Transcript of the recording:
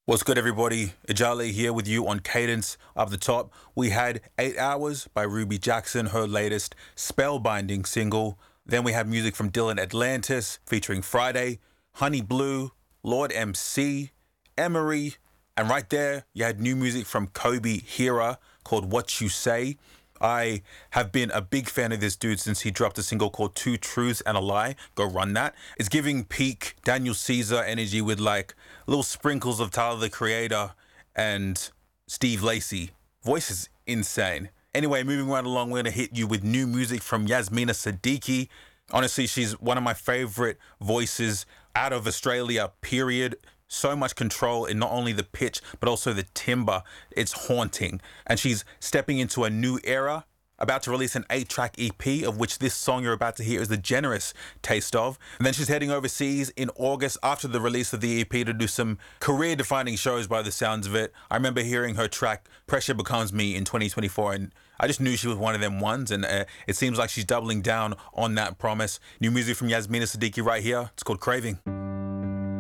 What's good, everybody? Ijale here with you on Cadence. Up the top, we had 8 Hours by Ruby Jackson, her latest spellbinding single. Then we have music from Dylan Atlantis featuring Friday, Honey Blue, Lord MC, Emery, and right there you had new music from Kobe Hira called What You Say. I have been a big fan of this dude since he dropped a single called Two Truths and a Lie. Go run that. It's giving peak Daniel Caesar energy with like little sprinkles of Tyler the Creator and Steve Lacy. Voice is insane. Anyway, moving right along, we're going to hit you with new music from Yasmina Siddiqui. Honestly, she's one of my favorite voices out of Australia, period. So much control in not only the pitch, but also the timbre. It's haunting. And she's stepping into a new era, about to release an 8-track EP, of which this song you're about to hear is the generous taste of. And then she's heading overseas in August after the release of the EP to do some career-defining shows by the sounds of it. I remember hearing her track, Pressure Becomes Me, in 2024, and I just knew she was one of them ones, and it seems like she's doubling down on that promise. New music from Yasmina Siddiqui right here. It's called Craving.